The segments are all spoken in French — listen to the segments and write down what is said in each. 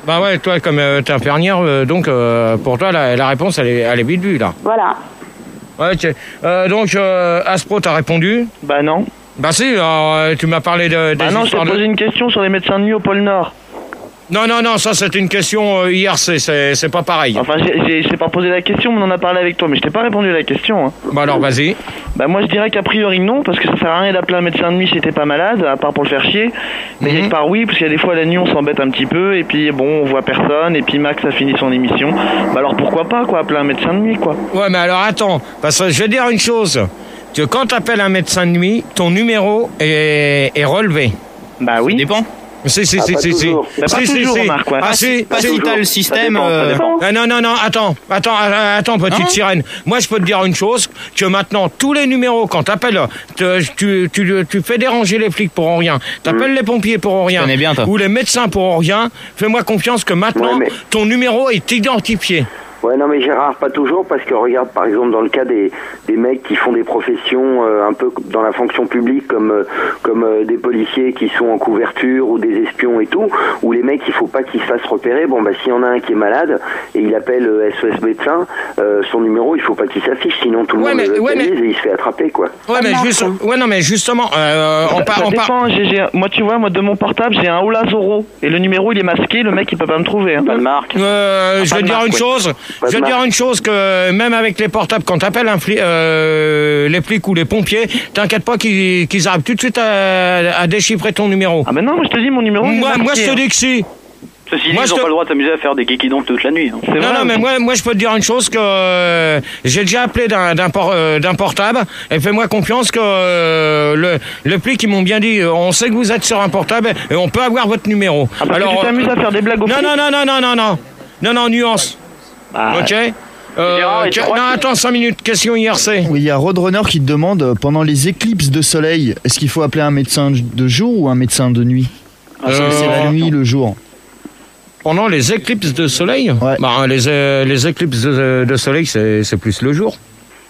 Bah ouais, toi, comme t'es infirmière, donc pour toi, la réponse, elle est vite vue, là. Voilà. Ouais, ok. Donc, Aspro, t'as répondu? Bah non. Bah si, alors, tu m'as parlé de... Bah non, je t'ai posé une question sur les médecins de nuit au pôle Nord. Non, ça c'est une question IRC, c'est pas pareil. Enfin, j'ai pas posé la question, mais on en a parlé avec toi, mais je t'ai pas répondu à la question. Hein. Bah alors, vas-y. Bah moi je dirais qu'a priori non, parce que ça sert à rien d'appeler un médecin de nuit si t'es pas malade, à part pour le faire chier. Mais quelque part oui, parce qu'il y a des fois la nuit on s'embête un petit peu, et puis bon, on voit personne, et puis Max a fini son émission. Bah alors pourquoi pas, quoi, appeler un médecin de nuit, quoi. Ouais, mais alors attends, parce que je vais dire une chose. Que quand t'appelles un médecin de nuit, ton numéro est relevé. Bah oui. Ça dépend. Si. Pas toujours, Marc, ouais. Ah si, pas si t'as le système. Non, attends, petite sirène. Moi, je peux te dire une chose, que maintenant, tous les numéros, quand t'appelles, tu fais déranger les flics pour rien, t'appelles les pompiers pour rien, bien, ou les médecins pour rien, fais-moi confiance que maintenant, ton numéro est identifié. Ouais, non, mais Gérard, pas toujours, parce que regarde, par exemple, dans le cas des mecs qui font des professions un peu dans la fonction publique, comme des policiers qui sont en couverture, ou des espions et tout, où les mecs, il faut pas qu'ils se fassent repérer. Bon, bah, s'il y en a un qui est malade, et il appelle SOS médecin, son numéro, il faut pas qu'il s'affiche, sinon tout le monde le localise et il se fait attraper, quoi. Mais justement, Moi, tu vois, de mon portable, j'ai un Ola Zoro, et le numéro, il est masqué, le mec, il peut pas me trouver. Hein. Pas de marque. Je vais dire une chose. Je vais te dire une chose, que même avec les portables, quand t'appelles les flics ou les pompiers, t'inquiète pas qu'ils arrivent tout de suite à déchiffrer ton numéro. Ah mais non, moi je te dis mon numéro. Moi je te dis que si. Ceci dit, ils n'ont pas le droit de s'amuser à faire des kikidons toute la nuit. Hein. Non, mais moi je peux te dire une chose, que j'ai déjà appelé d'un portable, et fais-moi confiance que le flic, ils m'ont bien dit, on sait que vous êtes sur un portable et on peut avoir votre numéro. Ah, alors tu t'amuses à faire des blagues au flic. Non, nuance. Ok. Attends 5 minutes, question IRC. Oui, il y a Roadrunner qui te demande, pendant les éclipses de soleil, est-ce qu'il faut appeler un médecin de jour ou un médecin de nuit? C'est la nuit, le jour. Pendant les éclipses de soleil? Ouais. Bah, les éclipses de soleil, c'est plus le jour.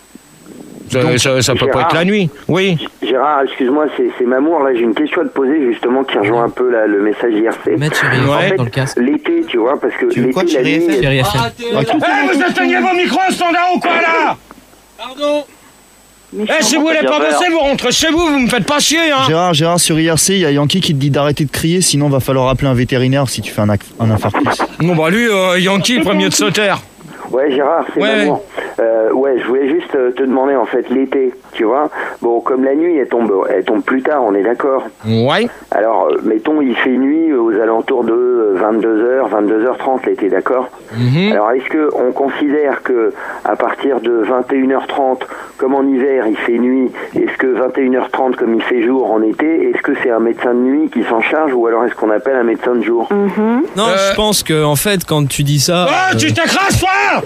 Ça peut pas être la nuit. Oui. Gérard, excuse-moi, c'est Mamour. Là, j'ai une question à te poser, justement, qui rejoint un peu le message IRC. Mettre sur En fait, dans le casque. l'été, tu vois, parce que l'été, la nuit... Vous éteignez vos micros standard ou quoi, là? Pardon? Si vous voulez pas bosser, vous rentrez chez vous me faites pas chier, hein. Gérard, sur IRC, il y a Yankee qui te dit d'arrêter de crier, sinon va falloir appeler un vétérinaire si tu fais un infarctus. Bon, bah lui, Yankee, premier de se taire. Ouais, Gérard, c'est Mamour. Je voulais juste te demander, en fait, l'été, tu vois. Bon, comme la nuit, elle tombe plus tard, on est d'accord? Ouais. Alors, mettons, il fait nuit aux alentours de 22h, 22h30 l'été, d'accord? Alors, est-ce qu'on considère que à partir de 21h30, comme en hiver, il fait nuit, est-ce que 21h30, comme il fait jour en été, est-ce que c'est un médecin de nuit qui s'en charge, ou alors est-ce qu'on appelle un médecin de jour? Non, je pense que, en fait, quand tu dis ça... Oh, tu t'écrases, toi!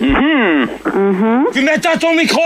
Tu mets à ton micro!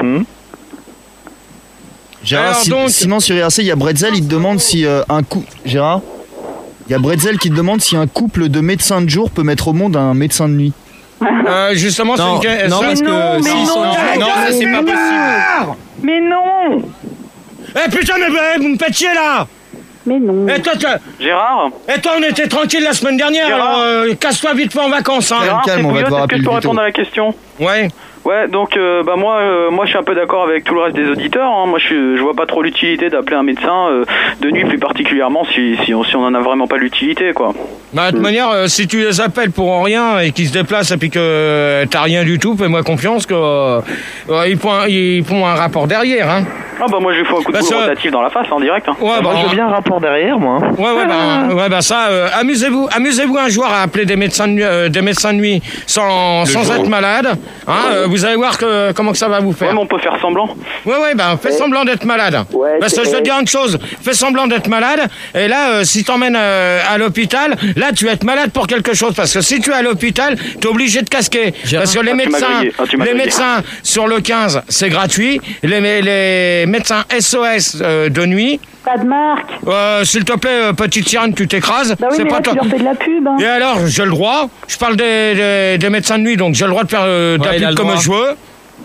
Gérard, sinon sur IRC, il y a Bretzel, il te demande si Gérard, il y a Bretzel qui te demande si un couple de médecins de jour peut mettre au monde un médecin de nuit. Justement, c'est une question. Non, parce que s'ils sont... Non, ça c'est pas possible. Mais non! Putain, mais vous me faites chier, là! Mais non. Gérard? Et toi, on était tranquille la semaine dernière, alors casse-toi vite fait en vacances, hein. Gérard, calme, on va devoir est-ce que je peux répondre à la question? Ouais. Ouais, donc moi je suis un peu d'accord avec tout le reste des auditeurs. Hein. Moi je vois pas trop l'utilité d'appeler un médecin de nuit, plus particulièrement si on en a vraiment pas l'utilité, quoi. Bah, de toute manière, si tu les appelles pour rien et qu'ils se déplacent et puis que t'as rien du tout, fais-moi confiance que ils font un rapport derrière, hein. Ah bah moi je lui fais un coup de boule rotatif dans la face en direct. Hein. Ouais, bah, je veux bien un rapport derrière, moi. Amusez-vous un jour à appeler des médecins de nuit sans être malade, hein. Vous allez voir comment que ça va vous faire. Ouais, mais on peut faire semblant. Fais semblant d'être malade. Parce que je veux te dire une chose, fais semblant d'être malade, et là, si t'emmènes à l'hôpital, là, tu vas être malade pour quelque chose. Parce que si tu es à l'hôpital, t'es obligé de casquer. Parce que les médecins sur le 15, c'est gratuit. Les médecins SOS de nuit... Pas de marque. S'il te plaît, petite sirène, tu t'écrases. Bah oui, c'est mais pas là, tu leur fais de la pub. Hein. Et alors, j'ai le droit. Je parle des médecins de nuit, donc j'ai le droit de faire de la pub comme je veux.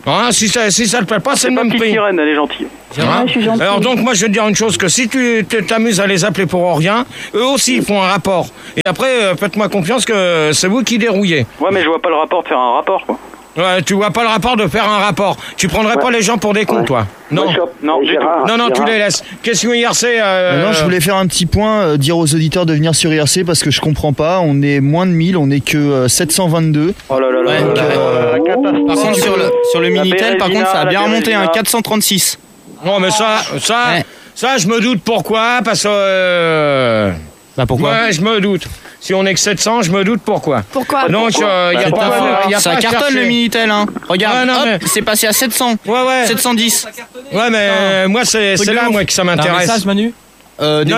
Hein, si ça te plaît pas, c'est le même petite prix. sirène, elle est gentille. Hein? Je suis gentille. Alors donc moi je vais te dire une chose, que si tu t'amuses à les appeler pour rien, eux aussi ils font un rapport. Et après, faites-moi confiance que c'est vous qui dérouillez. Ouais, mais je vois pas le rapport de faire un rapport, quoi. Ouais, tu vois pas le rapport de faire un rapport. Tu prendrais pas les gens pour des cons, toi? Non. Non, du tout. Non, tu les laisses. Question IRC. Non, je voulais faire un petit point, dire aux auditeurs de venir sur IRC parce que je comprends pas. On est moins de 1000, on est que 722. Oh là là là. Donc, Par contre, sur le Minitel, par contre, ça a bien remonté, 436. Non, mais ça, je me doute pourquoi, parce que. Bah pourquoi? Ouais, je me doute. Si on est que 700, je me doute pourquoi. Pourquoi? Donc, il y a pas Ça cartonne le Minitel, hein. Regarde, Ouais, non, hop, mais- c'est passé à 700. Ouais. 710. Ouais, mais moi, c'est Truc de là, ouf. moi, que ça T'as un m'intéresse. message, Manu? Non,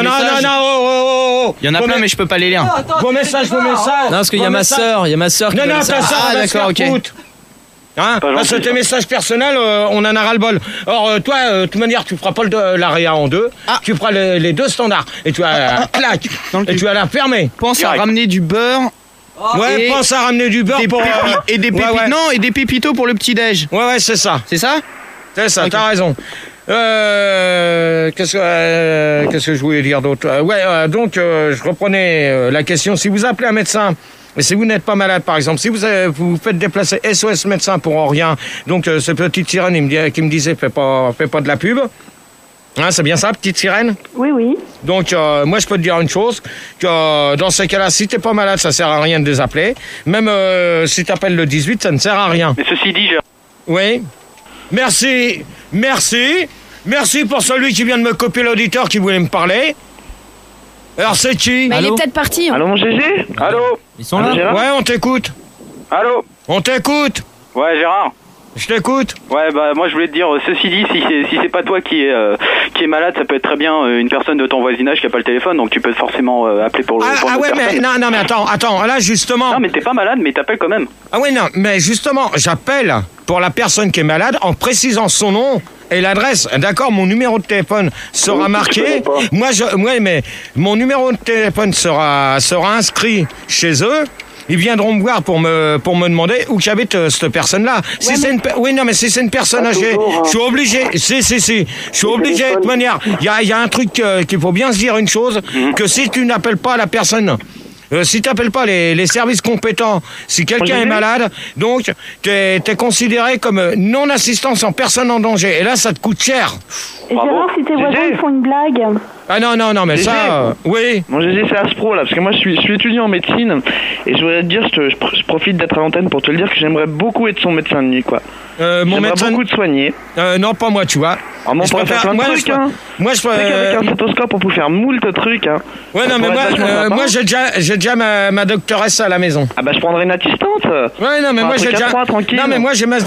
oh. Il y en a plein, mais je peux pas les lire. Vos messages. Non, parce qu'il y a ma sœur qui Non, veut ta ça. sœur, Ah, elle va se d'accord, faire ok. foutre. Hein, Pas parce que gentil, tes messages personnels, on en a ras-le-bol. Or, toi, de toute manière, tu feras pas l'AREA en deux. Tu feras les deux standards. Et tu vas clac. Et tu vas la fermer. Pense à Direct. ramener du beurre Ouais, Et pense à ramener du beurre des pour. et des pépitos. ouais. Non, et des pépitos pour le petit-déj. Ouais, c'est ça. C'est ça? C'est ça, Ok. t'as raison. Qu'est-ce que je voulais dire d'autre? Donc, je reprenais la question. Si vous appelez un médecin, et si vous n'êtes pas malade, par exemple, si vous faites déplacer SOS médecin pour rien, donc cette petite sirène qui me disait fais pas de la pub. Hein, c'est bien ça, petite sirène? Oui. Donc, moi, je peux te dire une chose, que dans ces cas-là, si t'es pas malade, ça sert à rien de les appeler. Même si t'appelles le 18, ça ne sert à rien. Mais ceci dit, j'ai... Oui. Merci pour celui qui vient de me copier l'auditeur qui voulait me parler. Alors, c'est qui? Bah, il est Allô peut-être parti. Allô, mon GG? Allô? Ils sont Allô, là? Gérard? Ouais, on t'écoute. Allô? On t'écoute. Ouais, Gérard? Je t'écoute. Ouais, bah moi je voulais te dire, ceci dit, si c'est pas toi qui est malade, ça peut être très bien une personne de ton voisinage qui a pas le téléphone, donc tu peux forcément appeler pour le. pour Ah l'autre ouais, mais personne. non, mais attends, là justement. Non, mais t'es pas malade, mais t'appelles quand même. Ah ouais, non, mais justement, j'appelle pour la personne qui est malade en précisant son nom et l'adresse. D'accord, mon numéro de téléphone sera marqué. Mais mon numéro de téléphone sera inscrit chez eux. Ils viendront me voir pour me demander où j'habite cette personne-là. Si c'est si c'est une personne âgée, toujours, hein. je suis obligé. Si. Je suis obligé de toute manière. Il y a un truc qu'il faut bien se dire une chose, que si tu n'appelles pas la personne. Si tu n'appelles pas les services compétents, si quelqu'un est malade, donc tu es considéré comme non-assistance en personne en danger. Et là, ça te coûte cher. Et Bravo. Gérard, si tes voisins GG. ils font une blague. Ah non, mais GG. ça, oui. Mon GG, c'est Aspro là, parce que moi je suis étudiant en médecine et je voudrais te dire, je profite d'être à l'antenne pour te le dire que j'aimerais beaucoup être son médecin de nuit quoi. Mon J'aimerais médecin. beaucoup te soigner. Non, pas moi, tu vois. Ah, mais on Je pourrait faire plein de moi, trucs, hein. Moi, je Tu sais qu'avec un stéthoscope on peut faire moult trucs hein. Ouais, non, Ça mais pourrait être vachement sympa. moi, j'ai déjà ma doctoresse à la maison. Ah bah je prendrais une assistante. Ouais, non, mais Un moi, truc j'ai à déjà. trois, tranquille. Non, mais moi, j'ai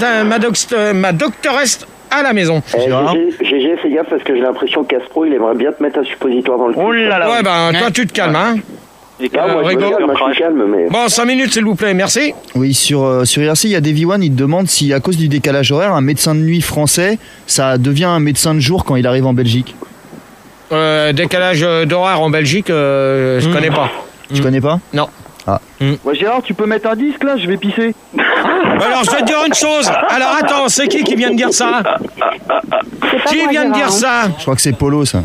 ma doctoresse à la maison. GG, fais gaffe parce que j'ai l'impression qu'Aspro il aimerait bien te mettre un suppositoire dans le cul. Oh là là. Ouais, ben, toi, tu te calmes, hein. Et Ah, moi je me rigole, calme, je suis calme, mais. Bon, 5 minutes, s'il vous plaît, merci. Oui, sur IRC, il y a Davy One, il te demande si, à cause du décalage horaire, un médecin de nuit français, ça devient un médecin de jour quand il arrive en Belgique. Décalage d'horaire en Belgique, je connais pas. Tu connais pas? Non. Ouais, Gérard, tu peux mettre un disque là, je vais pisser. Alors, je vais te dire une chose. Alors, attends, c'est qui vient de dire ça? C'est pas Qui moi, vient de Gérard, dire hein. ça? Je crois que c'est Polo, ça.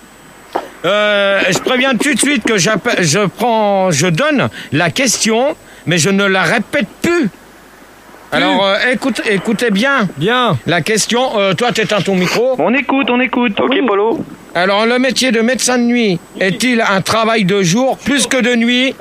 Je préviens tout de suite que je donne la question, mais je ne la répète plus. Alors, écoutez bien. Bien. La question, toi, t'éteins ton micro. On écoute. Ok, Polo. Alors, le métier de médecin de nuit est-il un travail de jour plus que de nuit?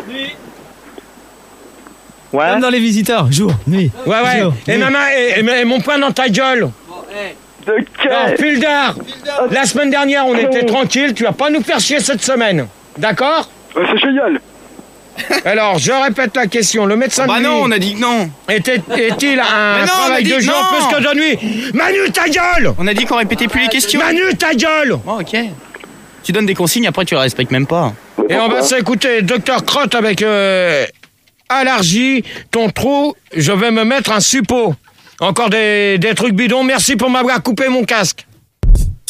Ouais. Comme dans les visiteurs. Jour, nuit. Ouais. Jour, Et nuit. maman, et mon poing dans ta gueule. Alors, Pildar, la semaine dernière, on était tranquille. Tu vas pas nous faire chier cette semaine. D'accord? Ouais, c'est génial. Alors, je répète la question. Le médecin Bah de nuit non, on a dit que non. est-il un Mais non, on a travail dit de jour non. plus que de nuit? Manu, ta gueule! On a dit qu'on répétait plus les questions. Manu, ta gueule! Bon, ok. Tu donnes des consignes, après tu les respectes même pas. Et on va s'écouter Dr Crotte avec allergie, ton trou, je vais me mettre un suppôt. Encore des trucs bidons. Merci pour m'avoir coupé mon casque.